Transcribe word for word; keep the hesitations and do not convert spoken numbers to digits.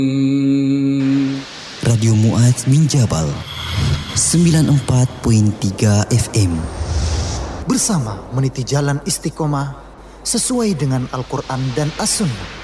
Radio Muaz bin Jabal sembilan puluh empat perpuluhan tiga F M. Bersama meniti jalan istiqomah sesuai dengan Al-Quran dan As-Sunnah.